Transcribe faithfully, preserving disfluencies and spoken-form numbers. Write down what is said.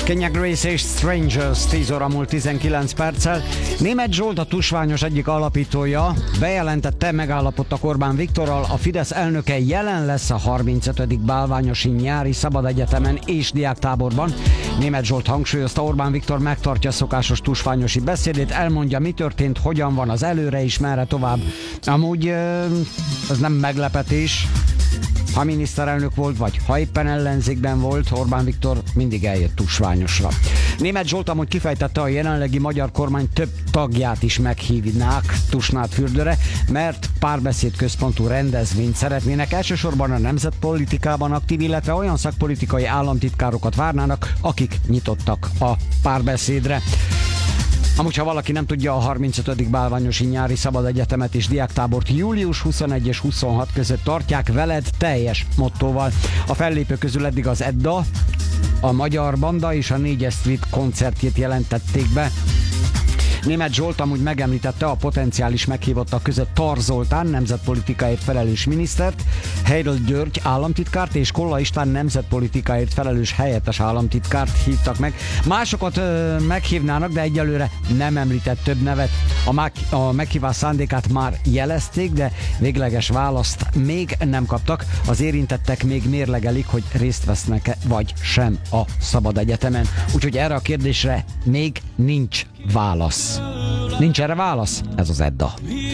Kenya Grace és Strangers, tíz óra múlt tizenkilenc perccel. Németh Zsolt, a Tusványos egyik alapítója bejelentette, megállapodtak Orbán Viktorral, a Fidesz elnöke jelen lesz a harmincötödik bálványosi nyári szabadegyetemen és diáktáborban. Németh Zsolt hangsúlyozta, Orbán Viktor megtartja szokásos tusványosi beszédét, elmondja, mi történt, hogyan van az előre és merre tovább. Amúgy ez nem meglepetés. Ha miniszterelnök volt, vagy ha éppen ellenzékben volt, Orbán Viktor mindig eljött Tusványosra. Németh Zsolt amúgy kifejtette, a jelenlegi magyar kormány több tagját is meghívnák Tusnádfürdőre, mert párbeszéd központú rendezvényt szeretnének. Elsősorban a nemzetpolitikában aktív, illetve olyan szakpolitikai államtitkárokat várnának, akik nyitottak a párbeszédre. Amúgy, ha valaki nem tudja, a harmincötödik bálványosi nyári szabadegyetemet és diáktábort július huszonegyedike és huszonhatodika között tartják, veled teljes mottóval. A fellépő közül eddig az Edda, a Magyar Banda és a négyes Street koncertjét jelentették be. Németh Zsolt amúgy megemlítette a potenciális meghívottak között Tar Zoltán, nemzetpolitikáért felelős minisztert, Heydel György államtitkárt és Kolla István nemzetpolitikáért felelős helyettes államtitkárt hívtak meg. Másokat ö, meghívnának, de egyelőre nem említett több nevet. A, mag- a meghívás szándékát már jelezték, de végleges választ még nem kaptak. Az érintettek még mérlegelik, hogy részt vesznek-e vagy sem a Szabadegyetemen. Úgyhogy erre a kérdésre még nincs válasz. Nincs erre válasz? Ez az Edda.